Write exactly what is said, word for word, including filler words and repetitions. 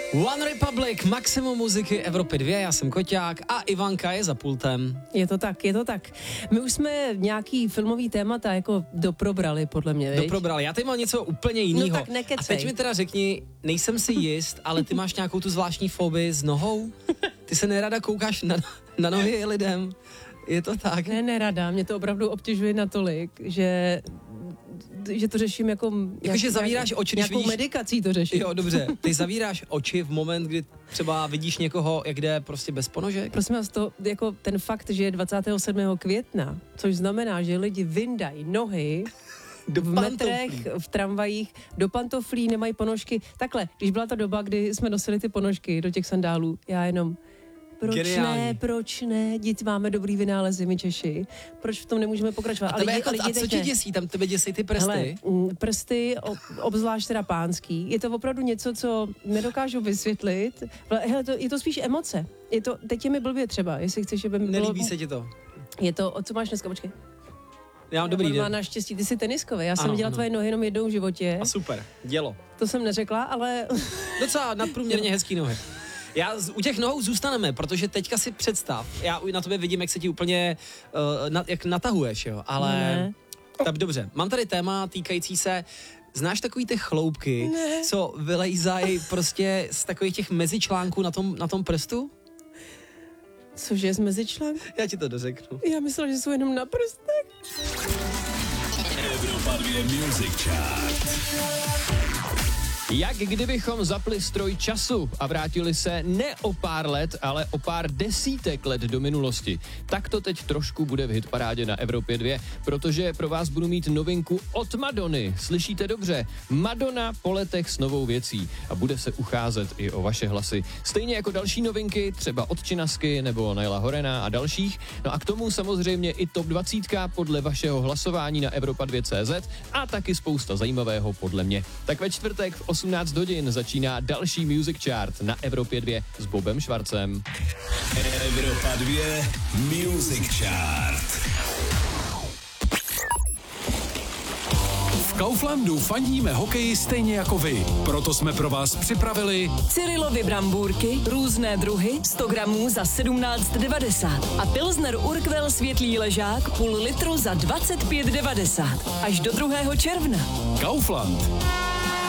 One Republic, maximum muziky Evropy dva, já jsem Koťák a Ivanka je za pultem. Je to tak, je to tak. My už jsme nějaký filmový témata jako doprobrali, podle mě, viď? Doprobrali, já tady mám něco úplně jiného. No tak nekecej. A teď mi teda řekni, nejsem si jist, ale ty máš nějakou tu zvláštní fobii s nohou? Ty se nerada koukáš na, na nohy lidem? Je to tak? Ne, nerada, mě to opravdu obtěžuje natolik, že že to řeším jako... Jakože zavíráš oči, když nějakou vidíš... medikací to řeším. Jo, dobře. Ty zavíráš oči v moment, kdy třeba vidíš někoho, jak jde prostě bez ponožek? Prosím vás, to jako ten fakt, že je dvacátého sedmého května, což znamená, že lidi vyndají nohy do v metrech, v tramvajích, do pantoflí, nemají ponožky. Takhle, když byla ta doba, kdy jsme nosili ty ponožky do těch sandálů, já jenom... Proč Geniální. ne, proč ne, děti máme dobrý vynálezy, my Češi, proč v tom nemůžeme pokračovat? A, tebe, ale, jako, lidi, a co tě děsí, tam tebe děsí ty prsty? Hele, prsty, obzvlášť teda pánský, je to opravdu něco, co nedokážu vysvětlit, hele, to, je to spíš emoce, je to, teď je mi blbě třeba, jestli chceš, aby mi bylo... Nelíbí se ti to? Je to, co máš dneska, počkej. Já mám dobrý den. Naštěstí, ty jsi teniskový, já jsem viděla tvoje nohy jenom jednou v životě. A super, dělo. To jsem neřekla, ale... Docela nadprůměrně hezký nohy. Já u těch nohou zůstaneme, protože teďka si představ, já na tobě vidím, jak se ti úplně, uh, na, jak natahuješ, jo, ale... Ne. Tak dobře, mám tady téma týkající se, znáš takový ty chloupky, ne. co vylejzají prostě z takových těch mezičlánků na tom, na tom prstu? Cože z mezičlánků? Já ti to dořeknu. Já myslela, že jsou jenom na prstech. Evropa dva Music Chart. Jak kdybychom zapli stroj času a vrátili se ne o pár let, ale o pár desítek let do minulosti. Tak to teď trošku bude v hitparádě na Evropě dva, protože pro vás budu mít novinku od Madony. Slyšíte dobře? Madonna po letech s novou věcí a bude se ucházet i o vaše hlasy. Stejně jako další novinky, třeba od Činasky nebo Naila Horena a dalších. No a k tomu samozřejmě i top dvacet podle vašeho hlasování na Evropa dva tečka cé zet a taky spousta zajímavého podle mě. Tak ve čtvrtek v osmnáct hodin začíná další Music Chart na Evropě dva s Bobem Švarcem. Evropa dva Music Chart. V Kauflandu fandíme hokeji stejně jako vy. Proto jsme pro vás připravili Cyrilovy brambůrky, různé druhy, sto gramů za sedmnáct devadesát a Pilsner Urquell světlý ležák půl litru za dvacet pět devadesát. Až do druhého června. Kaufland.